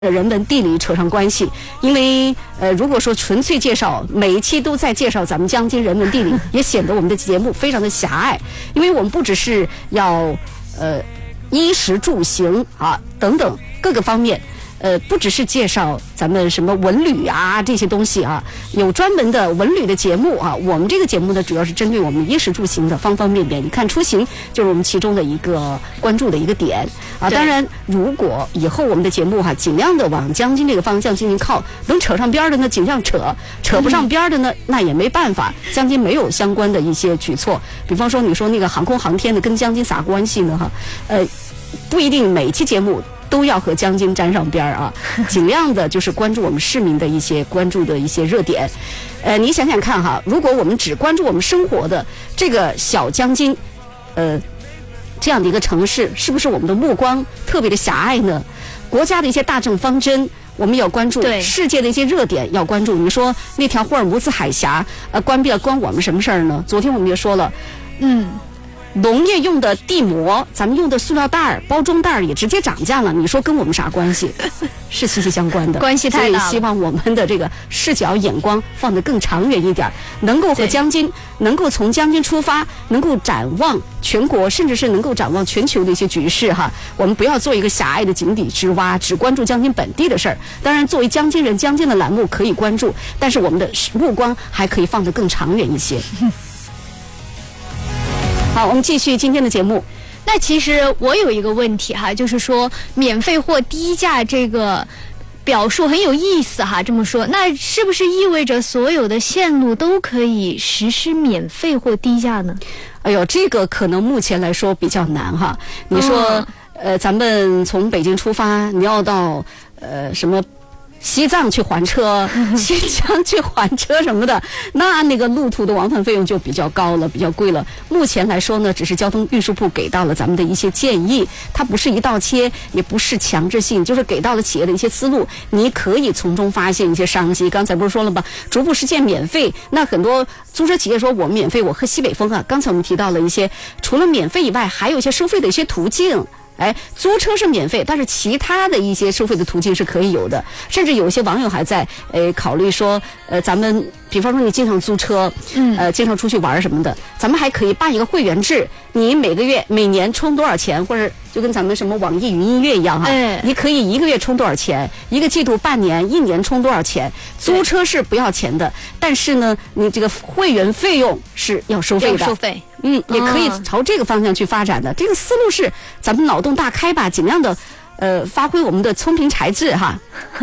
人文地理扯上关系，因为如果说纯粹介绍每一期都在介绍咱们江津人文地理，也显得我们的节目非常的狭隘，因为我们不只是要衣食住行啊等等各个方面。不只是介绍咱们什么文旅啊这些东西啊，有专门的文旅的节目啊。我们这个节目呢，主要是针对我们衣食住行的方方面面。你看出行就是我们其中的一个关注的一个点啊。当然，如果以后我们的节目尽量的往江津这个方向进行靠，能扯上边的呢，尽量扯不上边的呢，那也没办法。江津没有相关的一些举措，比方说你说那个航空航天的跟江津啥关系呢？不一定每期节目都要和江津沾上边啊，尽量的就是关注我们市民的一些关注的一些热点。你想想看哈，如果我们只关注我们生活的这个小江津，这样的一个城市，是不是我们的目光特别的狭隘呢？国家的一些大政方针，我们要关注；世界的一些热点要关注。你说那条霍尔木兹海峡关闭了，关我们什么事儿呢？昨天我们也说了，农业用的地膜，咱们用的塑料袋、包装袋也直接涨价了，你说跟我们啥关系？是息息相关的， 关系太大了。 所以希望我们的这个视角眼光放得更长远一点，能够和江津，能够从江津出发，能够展望全国，甚至是能够展望全球的一些局势哈。我们不要做一个狭隘的井底之蛙，只关注江津本地的事儿。当然，作为江津人，江津的栏目可以关注，但是我们的目光还可以放得更长远一些。好，我们继续今天的节目。 那其实我有一个问题哈，就是说免费或低价这个表述很有意思哈。这么说，那是不是意味着所有的线路都可以实施免费或低价呢？ 哎呦，这个可能目前来说比较难哈。你说，咱们从北京出发，你要到什么？西藏去还车，新疆去还车什么的，那个路途的往返费用就比较高了，比较贵了。目前来说呢，只是交通运输部给到了咱们的一些建议，它不是一刀切，也不是强制性，就是给到了企业的一些思路，你可以从中发现一些商机。刚才不是说了吗？逐步实现免费，那很多租车企业说我们免费，我喝西北风啊。刚才我们提到了一些，除了免费以外，还有一些收费的一些途径。租车是免费，但是其他的一些收费的途径是可以有的，甚至有一些网友还在考虑说，咱们比方说你经常租车，经常出去玩什么的，咱们还可以办一个会员制，你每年充多少钱，或者就跟咱们什么网易云音乐一样哈，你可以一个月充多少钱，一个季度、半年、一年充多少钱。租车是不要钱的，但是呢，你这个会员费用是要收费的。 要收费。 也可以朝这个方向去发展的。这个思路是咱们脑洞大开吧，尽量的发挥我们的聪明才智哈。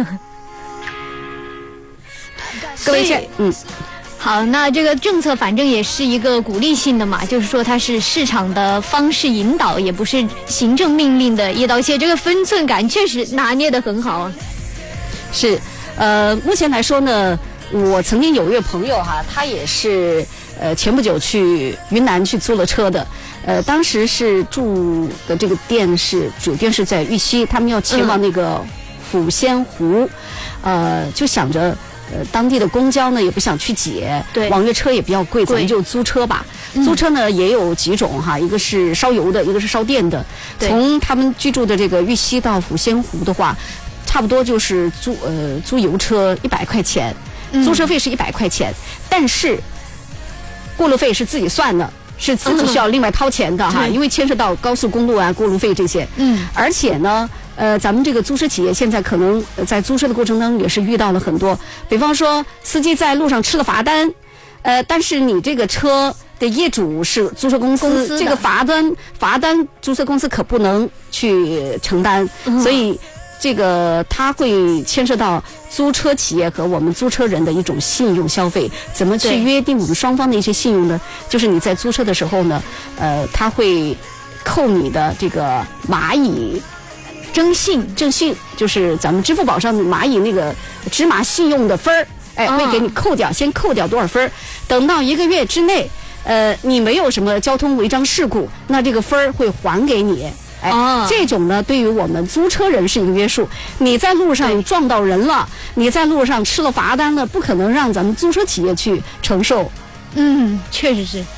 各位好，那这个政策反正也是一个鼓励性的嘛，就是说它是市场的方式引导，也不是行政命令的一刀切，这个分寸感确实拿捏得很好啊。 是，目前来说呢，我曾经有一位朋友哈，他也是前不久去云南去租了车的，当时是住的这个主店是在玉溪，他们要前往那个抚仙湖，就想着当地的公交呢也不想去挤， 对， 网约车也比较贵，咱们就租车吧。租车呢也有几种哈，一个是烧油的，一个是烧电的。从他们居住的这个玉溪到抚仙湖的话，差不多就是租油车100块钱，租车费是100块钱，但是过路费是自己算的，是自己需要另外掏钱的哈，因为牵涉到高速公路啊、过路费这些。而且呢，咱们这个租车企业现在可能在租车的过程当中也是遇到了很多，比方说司机在路上吃了罚单，但是你这个车的业主是租车公司，这个罚单租车公司可不能去承担，所以这个它会牵涉到租车企业和我们租车人的一种信用消费，怎么去约定我们双方的一些信用呢？就是你在租车的时候呢，它会扣你的这个蚂蚁征信，就是咱们支付宝上蚂蚁那个芝麻信用的分儿，会给你扣掉，先扣掉多少分，等到1个月之内，你没有什么交通违章事故，那这个分儿会还给你。这种呢，对于我们租车人是一个约束。你在路上撞到人了，你在路上吃了罚单了，不可能让咱们租车企业去承受。 确实是。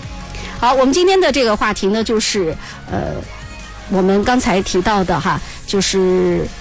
好，我们今天的这个话题呢，就是我们刚才提到的哈， 就是